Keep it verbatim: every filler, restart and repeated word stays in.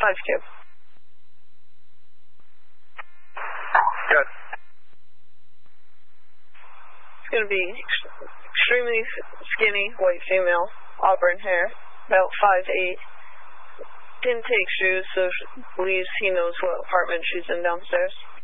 five cube. Good. It's going to be ex extremely skinny, white female, auburn hair, about five eight. Didn't take shoes, so believes he knows what apartment she's in downstairs.